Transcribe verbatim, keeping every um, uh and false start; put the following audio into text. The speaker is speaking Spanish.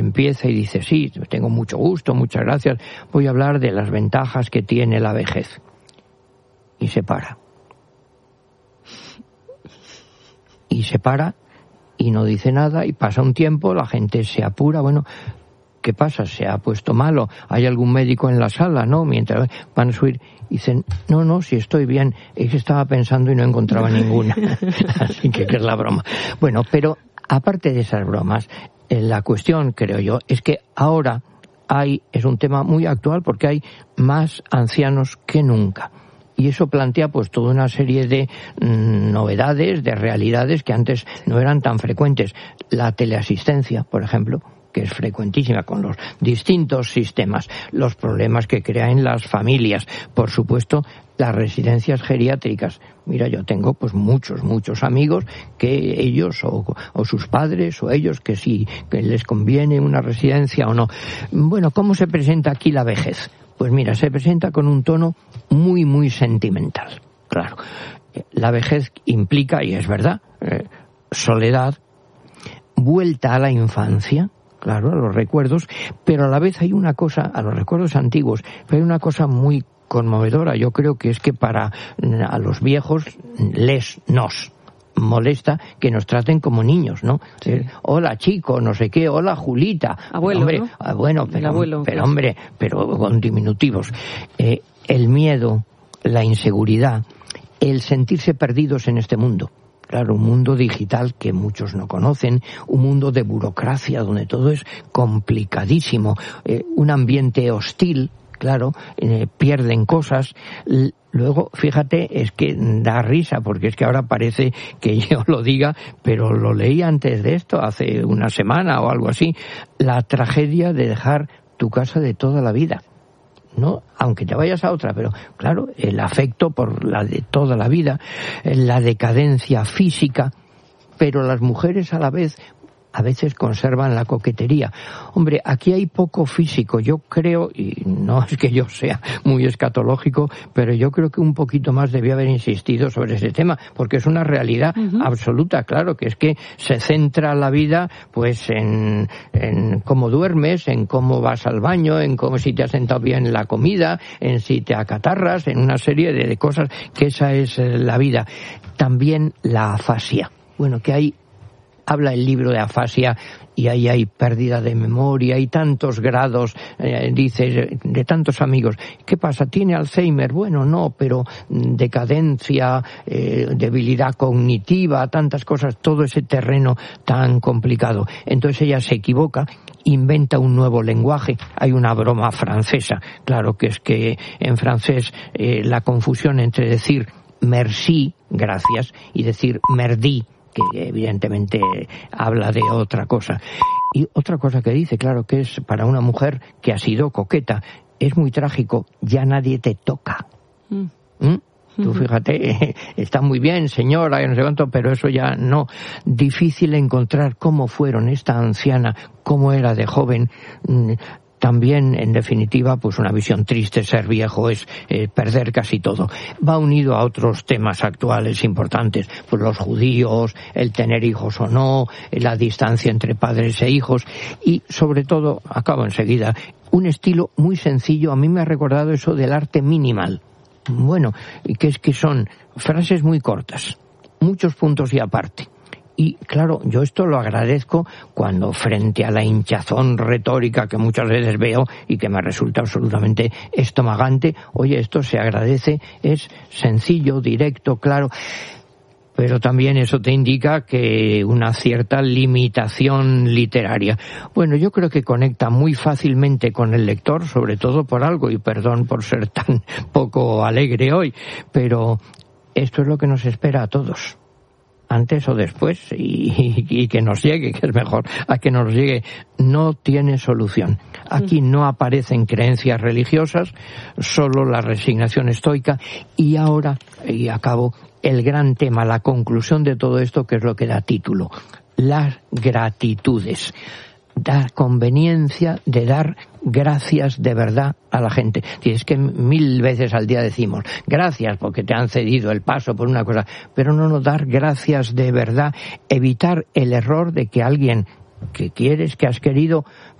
empieza y dice, sí, tengo mucho gusto, muchas gracias, voy a hablar de las ventajas que tiene la vejez. Y se para. Y se para y no dice nada y pasa un tiempo, la gente se apura, bueno, ¿qué pasa? ¿Se ha puesto malo? ¿Hay algún médico en la sala? ¿No? Mientras van a subir, dicen, no, no, si estoy bien, es que estaba pensando y no encontraba ninguna. Así que, que es la broma. Bueno, pero aparte de esas bromas, la cuestión, creo yo, es que ahora hay, es un tema muy actual porque hay más ancianos que nunca. Y eso plantea pues toda una serie de mmm, novedades, de realidades que antes no eran tan frecuentes. La teleasistencia, por ejemplo, que es frecuentísima con los distintos sistemas, los problemas que crea en las familias, por supuesto, las residencias geriátricas. Mira, yo tengo pues muchos, muchos amigos que ellos o, o sus padres o ellos que sí, que les conviene una residencia o no. Bueno, ¿cómo se presenta aquí la vejez? Pues mira, se presenta con un tono muy, muy sentimental. Claro, la vejez implica, y es verdad, eh, soledad, vuelta a la infancia, claro, a los recuerdos, pero a la vez hay una cosa, a los recuerdos antiguos, pero hay una cosa muy conmovedora. Yo creo que es que para a los viejos les nos molesta que nos traten como niños, ¿no? Sí. Hola chico, no sé qué, hola Julita. Abuelo, hombre, ¿no? Bueno, pero, abuelo, pero claro. hombre, pero con diminutivos. Eh, el miedo, la inseguridad, el sentirse perdidos en este mundo. Claro, un mundo digital que muchos no conocen, un mundo de burocracia donde todo es complicadísimo, eh, un ambiente hostil, claro, eh, pierden cosas. Luego, fíjate, es que da risa, porque es que ahora parece que yo lo diga, pero lo leí antes de esto, hace una semana o algo así, la tragedia de dejar tu casa de toda la vida. No, aunque te vayas a otra, pero claro, el afecto por la de toda la vida, la decadencia física, pero las mujeres a la vez a veces conservan la coquetería. Hombre, aquí hay poco físico, yo creo, y no es que yo sea muy escatológico, pero yo creo que un poquito más debía haber insistido sobre ese tema, porque es una realidad uh-huh. absoluta, claro, que es que se centra la vida pues en, en cómo duermes, en cómo vas al baño, en cómo si te has sentado bien en la comida, en si te acatarras, en una serie de, de cosas, que esa es la vida. También la afasia. Bueno, que hay habla el libro de afasia y ahí hay pérdida de memoria, hay tantos grados, eh, dice, de tantos amigos. ¿Qué pasa? ¿Tiene Alzheimer? Bueno, no, pero decadencia, eh, debilidad cognitiva, tantas cosas, todo ese terreno tan complicado. Entonces ella se equivoca, inventa un nuevo lenguaje. Hay una broma francesa, claro, que es que en francés eh, la confusión entre decir merci, gracias, y decir merdi, que evidentemente habla de otra cosa. Y otra cosa que dice, claro, que es para una mujer que ha sido coqueta, es muy trágico, ya nadie te toca. Mm. ¿Mm? Tú fíjate, está muy bien, señora, no sé cuánto, pero eso ya no. Difícil encontrar cómo fueron esta anciana, cómo era de joven. También, en definitiva, pues una visión triste, ser viejo es eh, perder casi todo. Va unido a otros temas actuales importantes, pues los judíos, el tener hijos o no, la distancia entre padres e hijos y, sobre todo, acabo enseguida, un estilo muy sencillo. A mí me ha recordado eso del arte minimal. Bueno, que es que son frases muy cortas, muchos puntos y aparte. Y claro, yo esto lo agradezco cuando frente a la hinchazón retórica que muchas veces veo y que me resulta absolutamente estomagante, oye, esto se agradece, es sencillo, directo, claro, pero también eso te indica que una cierta limitación literaria. Bueno, yo creo que conecta muy fácilmente con el lector, sobre todo por algo, y perdón por ser tan poco alegre hoy, pero esto es lo que nos espera a todos, antes o después, y, y que nos llegue, que es mejor a que nos llegue. No tiene solución. Aquí no aparecen creencias religiosas, solo la resignación estoica. Y ahora, y acabo, el gran tema, la conclusión de todo esto, que es lo que da título, las gratitudes. La conveniencia de dar gracias de verdad a la gente. Y es que mil veces al día decimos gracias porque te han cedido el paso por una cosa, pero no nos dar gracias de verdad, evitar el error de que alguien que quieres, que has querido,